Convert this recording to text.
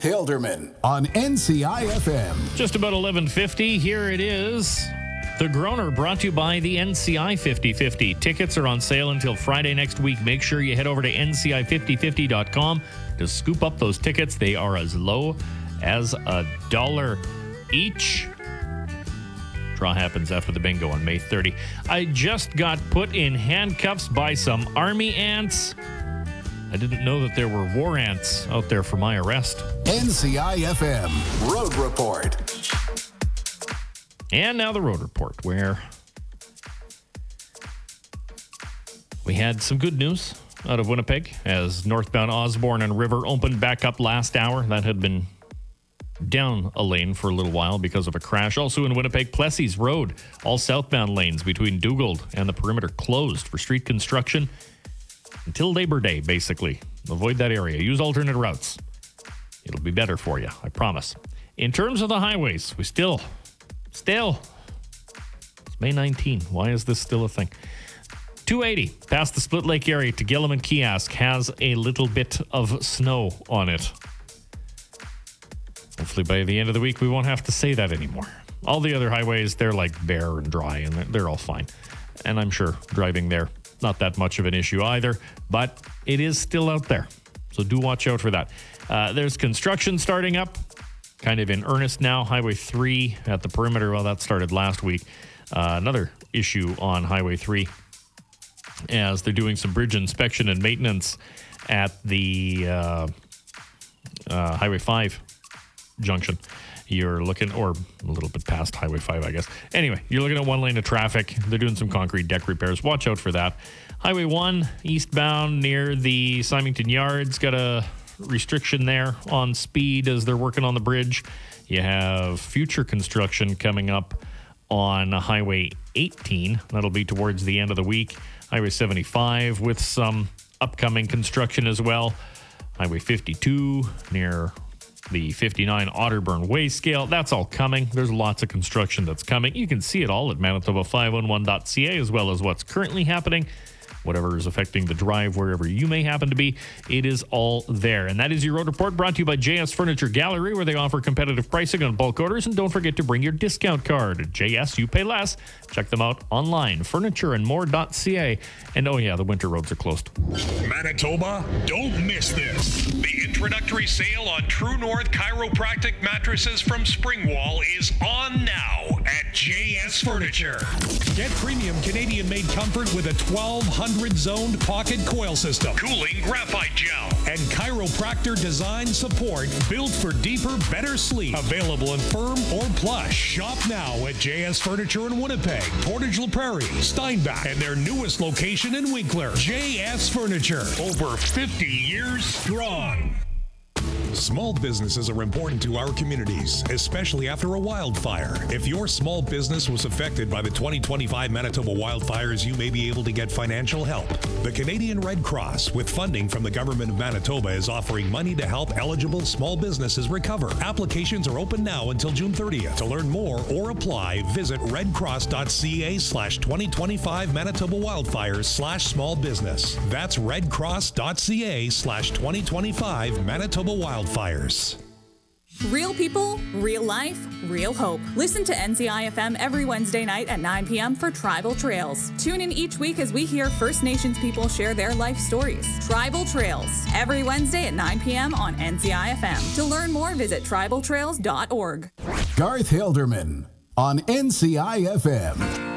Hilderman on NCI-FM. Just about 11:50. Here it is. The Groner, brought to you by the NCI 50/50. Tickets are on sale until Friday next week. Make sure you head over to NCI5050.com to scoop up those tickets. They are as low as $1 each. Draw happens after the bingo on May 30. I just got put in handcuffs by some army ants. I didn't know that there were war ants out there for my arrest. NCI-FM Road Report. And now the Road Report, where we had some good news out of Winnipeg as northbound Osborne and River opened back up last hour. That had been down a lane for a little while because of a crash. Also in Winnipeg, Plessis Road, all southbound lanes between Dugald and the perimeter closed for street construction until Labor Day, basically. Avoid that area. Use alternate routes. It'll be better for you, I promise. In terms of the highways, we still, it's May 19. Why is this still a thing? 280 past the Split Lake area to Gillam and Kiosk has a little bit of snow on it. Hopefully by the end of the week, we won't have to say that anymore. All the other highways, they're like bare and dry, and they're all fine. And I'm sure driving there, not that much of an issue either, but it is still out there. So do watch out for that. There's construction starting up, kind of in earnest now. Highway 3 at the perimeter, well, that started last week. Another issue on Highway 3 as they're doing some bridge inspection and maintenance at the Highway 5 junction. You're looking, or a little bit past Highway 5, I guess. Anyway, you're looking at one lane of traffic. They're doing some concrete deck repairs. Watch out for that. Highway 1, eastbound near the Symington Yards, got a restriction there on speed as they're working on the bridge. You have future construction coming up on Highway 18. That'll be towards the end of the week. Highway 75 with some upcoming construction as well. Highway 52 near the 59 Otterburn Way scale. That's all coming. There's lots of construction that's coming. You can see it all at Manitoba511.ca as well as what's currently happening. Whatever is affecting the drive wherever you may happen to be, it is all there. And that is your Road Report, brought to you by JS Furniture Gallery, where they offer competitive pricing on bulk orders. And don't forget to bring your discount card. JS, you pay less. Check them out online, furnitureandmore.ca. And oh yeah, the winter roads are closed. Manitoba, don't miss this. The introductory sale on True North Chiropractic mattresses from Springwall is on now at JS Furniture. Get premium Canadian-made comfort with a 1200 zoned pocket coil system, Cooling graphite gel, and chiropractor design support built for deeper, better sleep. Available in firm or plush. Shop now at JS Furniture in Winnipeg, Portage La Prairie, Steinbach, and their newest location in Winkler. JS Furniture, over 50 years strong. Small businesses are important to our communities, especially after a wildfire. If your small business was affected by the 2025 Manitoba wildfires, you may be able to get financial help. The Canadian Red Cross, with funding from the Government of Manitoba, is offering money to help eligible small businesses recover. Applications are open now until June 30th. To learn more or apply, visit redcross.ca/2025 Manitoba Wildfires/small business. That's redcross.ca/2025 Manitoba Wildfires. Real people, real life, real hope. Listen to NCI-FM every Wednesday night at 9 p.m. for Tribal Trails. Tune in each week as we hear First Nations people share their life stories. Tribal Trails, every Wednesday at 9 p.m. on NCI-FM. To learn more, visit tribaltrails.org. Garth Hilderman on NCI-FM.